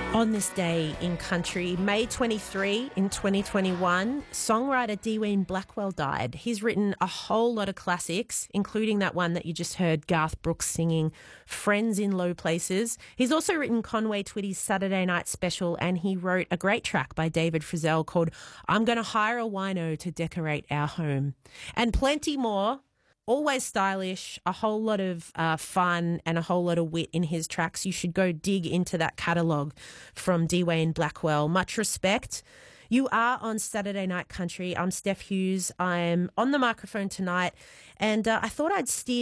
On this day in country, May 23 in 2021, songwriter Dwayne Blackwell died. He's written a whole lot of classics, including that one that you just heard Garth Brooks singing, Friends in Low Places. He's also written Conway Twitty's Saturday Night Special, and he wrote a great track by David Frizzell called I'm Gonna Hire a Wino to Decorate Our Home. And plenty more. Always stylish, a whole lot of fun and a whole lot of wit in his tracks. You should go dig into that catalogue from Dwayne Blackwell. Much respect. You are on Saturday Night Country. I'm Steph Hughes. I'm on the microphone tonight, and I thought I'd steer